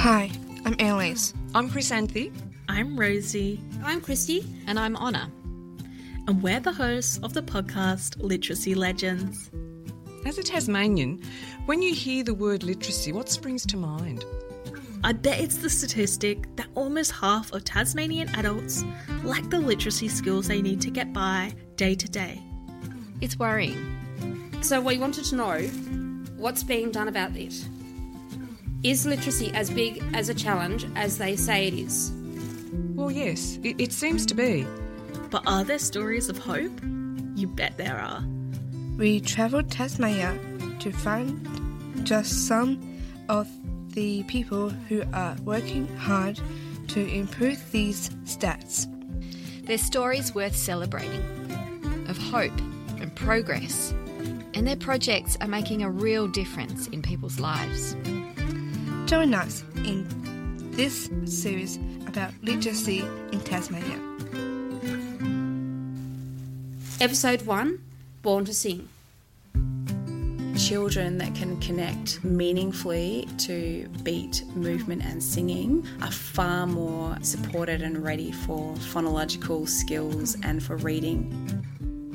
Hi, I'm Annalise. I'm Chrysanthi. I'm Rosie. I'm Christy. And I'm Honor. And we're the hosts of the podcast Literacy Legends. As a Tasmanian, when you hear the word literacy, what springs to mind? I bet it's the statistic that almost half of Tasmanian adults lack the literacy skills they need to get by day to day. It's worrying. So we wanted to know what's being done about it. Is literacy as big as a challenge as they say it is? Well, yes, it seems to be. But are there stories of hope? You bet there are. We travelled Tasmania to find just some of the people who are working hard to improve these stats. Their stories worth celebrating, of hope and progress, and their projects are making a real difference in people's lives. Join us in this series about literacy in Tasmania. Episode 1, Born to Sing. Children that can connect meaningfully to beat, movement and singing are far more supported and ready for phonological skills and for reading.